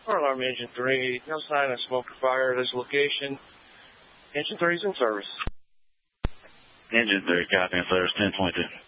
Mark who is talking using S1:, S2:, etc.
S1: Fire alarm engine 3, no sign of smoke or fire at this location. Engine 3 is in service.
S2: Engine 3, copy in service 1022.